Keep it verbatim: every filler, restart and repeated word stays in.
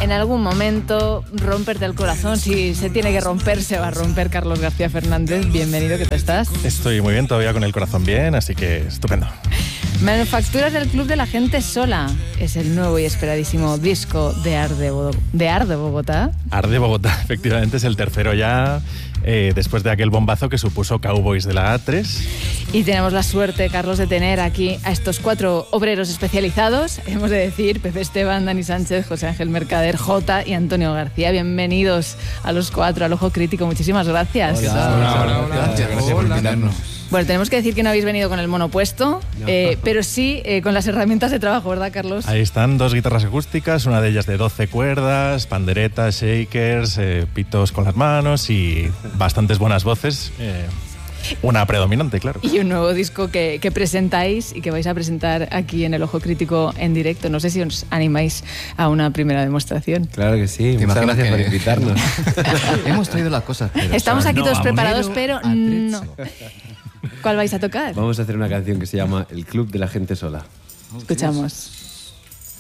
en algún momento romperte el corazón. Si se tiene que romper, se va a romper. Carlos García Fernández, bienvenido, ¿qué tal estás? Estoy muy bien, todavía con el corazón bien, así que estupendo. Manufacturas del Club de la Gente Sola es el nuevo y esperadísimo disco de Art de, Bo- de, Art de Bogotá. Art de Bogotá, efectivamente, es el tercero ya, eh, después de aquel bombazo que supuso Cowboys de la A tres. Y tenemos la suerte, Carlos, de tener aquí a estos cuatro obreros especializados. Hemos de decir, Pepe Esteban, Dani Sánchez, José Ángel Mercader, Jota y Antonio García. Bienvenidos a los cuatro, al Ojo Crítico. Muchísimas gracias. Hola, hola, hola, hola. Gracias, gracias por invitarnos. Bueno, tenemos que decir que no habéis venido con el mono puesto, No. eh, pero sí eh, con las herramientas de trabajo, ¿verdad, Carlos? Ahí están dos guitarras acústicas, una de ellas de doce cuerdas, panderetas, shakers, eh, pitos con las manos y bastantes buenas voces. Eh, una predominante, claro. Y un nuevo disco que, que presentáis y que vais a presentar aquí en el Ojo Crítico en directo. No sé si os animáis a una primera demostración. Claro que sí, muchas gracias por invitarnos. Hemos traído las cosas, pero Estamos aquí no, todos vamonero, preparados, pero no. ¿Cuál vais a tocar? Vamos a hacer una canción que se llama El Club de la Gente Sola. Escuchamos.